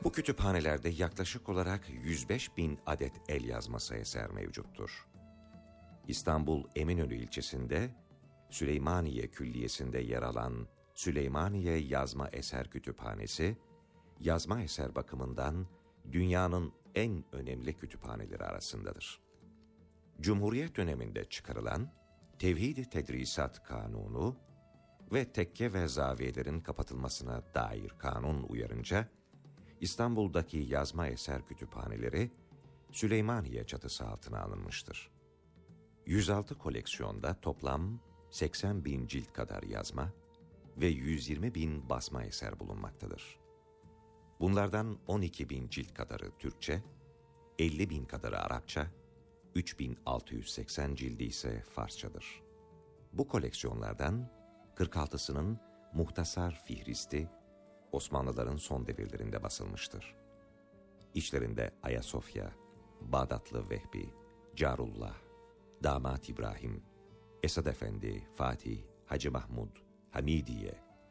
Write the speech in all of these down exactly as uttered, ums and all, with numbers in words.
Bu kütüphanelerde yaklaşık olarak yüz beş bin adet el yazması eser mevcuttur. İstanbul Eminönü ilçesinde Süleymaniye Külliyesi'nde yer alan Süleymaniye Yazma Eser Kütüphanesi, yazma eser bakımından dünyanın en önemli kütüphaneleri arasındadır. Cumhuriyet döneminde çıkarılan Tevhid-i Tedrisat Kanunu ve tekke ve zaviyelerin kapatılmasına dair kanun uyarınca, İstanbul'daki yazma eser kütüphaneleri Süleymaniye çatısı altına alınmıştır. yüz altı koleksiyonda toplam seksen bin cilt kadar yazma ve yüz yirmi bin basma eser bulunmaktadır. Bunlardan on iki bin cilt kadarı Türkçe, elli bin kadarı Arapça, üç bin altı yüz seksen cildi ise Farsçadır. Bu koleksiyonlardan kırk altısının muhtasar fihristi Osmanlıların son devirlerinde basılmıştır. İçlerinde Ayasofya, Bağdatlı Vehbi, Carullah, Damat İbrahim, Esad Efendi, Fatih, Hacı Mahmud, Hamidiye,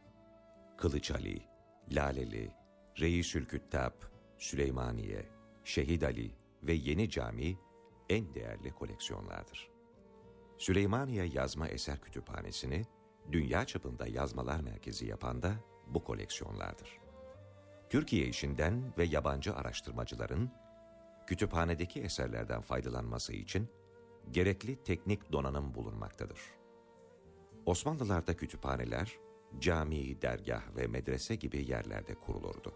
Kılıç Ali, Laleli, Reisül Küttab, Süleymaniye, Şehid Ali ve Yeni Cami en değerli koleksiyonlardır. Süleymaniye Yazma Eser Kütüphanesi'ni dünya çapında yazmalar merkezi yapan da bu koleksiyonlardır. Türkiye işinden ve yabancı araştırmacıların kütüphanedeki eserlerden faydalanması için gerekli teknik donanım bulunmaktadır. Osmanlılarda kütüphaneler, cami, dergah ve medrese gibi yerlerde kurulurdu.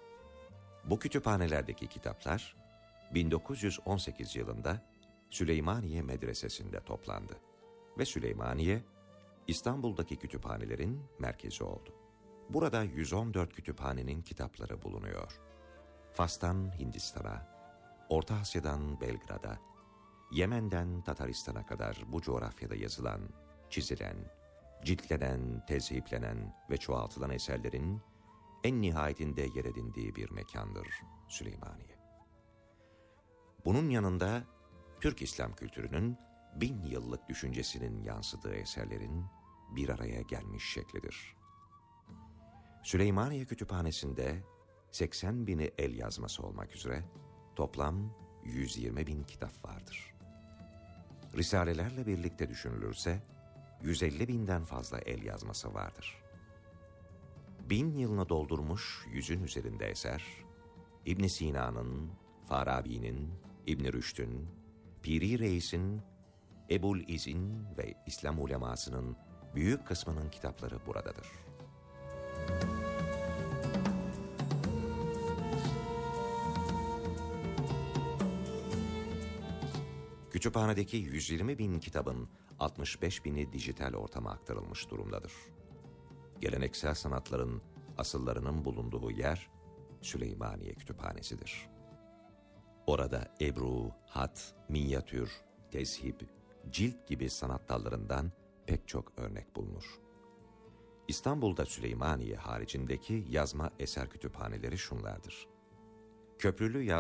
Bu kütüphanelerdeki kitaplar bin dokuz yüz on sekiz yılında Süleymaniye Medresesi'nde toplandı ve Süleymaniye, İstanbul'daki kütüphanelerin merkezi oldu. Burada yüz on dört kütüphanenin kitapları bulunuyor. Fas'tan Hindistan'a, Orta Asya'dan Belgrad'a, Yemen'den Tataristan'a kadar bu coğrafyada yazılan, çizilen, ciltlenen, tezhiplenen ve çoğaltılan eserlerin en nihayetinde yer edindiği bir mekandır Süleymaniye. Bunun yanında Türk İslam kültürünün bin yıllık düşüncesinin yansıdığı eserlerin bir araya gelmiş şeklidir. Süleymaniye Kütüphanesi'nde seksen bini el yazması olmak üzere toplam yüz yirmi bin kitap vardır. Risalelerle birlikte düşünülürse yüz elli binden fazla el yazması vardır. Bin yılını doldurmuş yüzün üzerinde eser, İbn Sina'nın, Farabi'nin, İbn Rüşd'ün, Piri Reis'in, Ebul İz'in ve İslam ulemasının büyük kısmının kitapları buradadır. Kütüphanedeki yüz yirmi bin kitabın altmış beş bini dijital ortama aktarılmış durumdadır. Geleneksel sanatların asıllarının bulunduğu yer Süleymaniye Kütüphanesi'dir. Orada ebru, hat, minyatür, tezhip, cilt gibi sanat dallarından pek çok örnek bulunur. İstanbul'da Süleymaniye haricindeki yazma eser kütüphaneleri şunlardır: Köprülü Yaz